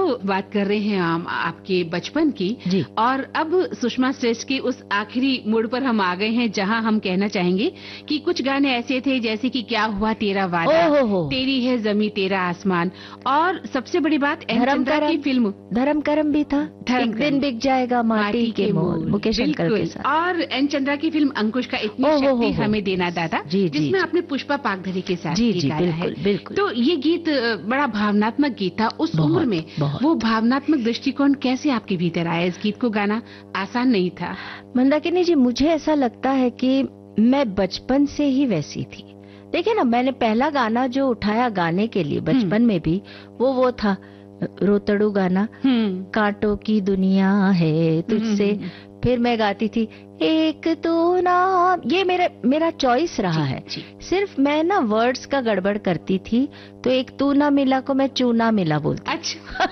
बात कर रहे हैं हम आपके बचपन की जी। और अब सुषमा श्रेष्ठ की उस आखिरी मोड़ पर हम आ गए हैं जहां हम कहना चाहेंगे कि कुछ गाने ऐसे थे जैसे कि क्या हुआ तेरा वादा, तेरी है जमी तेरा आसमान, और सबसे बड़ी बात एन चंद्रा की फिल्म धर्म करम भी था, एक दिन बिक जाएगा माटी के मोल, मुकेश अंकल के साथ, और एन चंद्रा की फिल्म अंकुश का इतनी शक्ति हमें देना दादा, जिसमें आपने पुष्पा पागधरी के साथ गाया है। बिल्कुल। तो ये गीत बड़ा भावनात्मक गीत था उस उम्र में। वो भावनात्मक दृष्टिकोण कैसे आपके भीतर आया? इस गीत को गाना आसान नहीं था। मंदाकिनी जी, मुझे ऐसा लगता है कि मैं बचपन से ही वैसी थी। देखिए ना, मैंने पहला गाना जो उठाया गाने के लिए बचपन में भी वो था रोतड़ू गाना, कांटों की दुनिया है तुझसे। फिर मैं गाती थी एक तू ना, ये मेरा चॉइस रहा है। सिर्फ मैं ना वर्ड्स का गड़बड़ करती थी, तो एक तू ना मिला को मैं चूना मिला बोलती। अच्छा।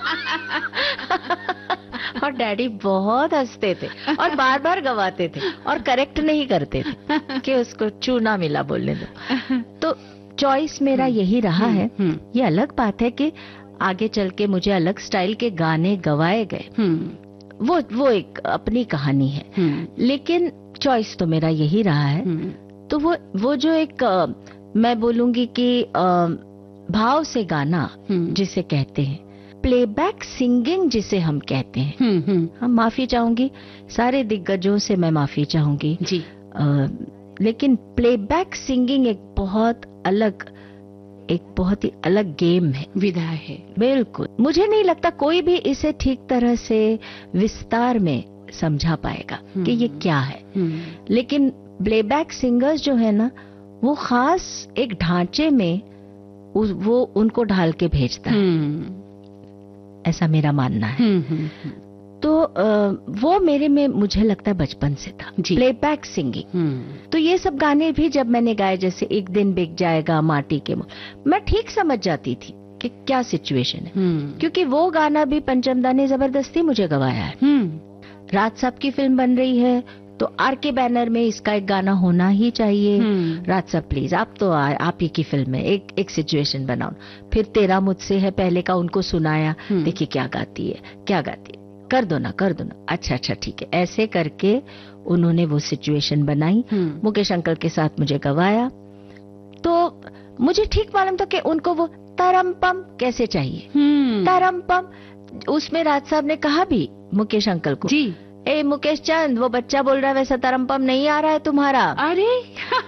और डैडी बहुत हंसते थे और बार बार गवाते थे और करेक्ट नहीं करते थे कि उसको चूना मिला बोलने दो। तो चॉइस मेरा यही रहा है। ये अलग बात है कि आगे चल के मुझे अलग स्टाइल के गाने गवाए गए, वो एक अपनी कहानी है, लेकिन चॉइस तो मेरा यही रहा है। तो वो जो एक मैं बोलूंगी कि भाव से गाना जिसे कहते हैं, प्लेबैक सिंगिंग जिसे हम कहते हैं, हम माफी चाहूंगी, सारे दिग्गजों से मैं माफी चाहूंगी जी, लेकिन प्लेबैक सिंगिंग एक बहुत ही अलग गेम है, विधा है। बिल्कुल, मुझे नहीं लगता कोई भी इसे ठीक तरह से विस्तार में समझा पाएगा कि ये क्या है। लेकिन प्लेबैक सिंगर्स जो है ना, वो खास एक ढांचे में वो उनको ढाल के भेजता है, ऐसा मेरा मानना है। तो वो मेरे में मुझे लगता है बचपन से था प्लेबैक सिंगिंग। तो ये सब गाने भी जब मैंने गाए, जैसे एक दिन बिक जाएगा माटी के मोल, मैं ठीक समझ जाती थी कि क्या सिचुएशन है, क्योंकि वो गाना भी पंचमदा ने जबरदस्ती मुझे गवाया है। राज साहब की फिल्म बन रही है तो आर के बैनर में इसका एक गाना होना ही चाहिए। राज साहब प्लीज, आप तो आप ही की फिल्म है, एक सिचुएशन बनाओ। फिर तेरा मुझसे है पहले का उनको सुनाया, देखिए क्या गाती है, कर दो ना, अच्छा ठीक है। ऐसे करके उन्होंने वो सिचुएशन बनाई, मुकेश अंकल के साथ मुझे गवाया। तो मुझे ठीक मालूम था कि उनको वो तरमपम कैसे चाहिए, तरमपम। उसमें राज साहब ने कहा भी मुकेश अंकल को, ए मुकेश चंद, वो बच्चा बोल रहा है वैसा तरमपम नहीं आ रहा है तुम्हारा। अरे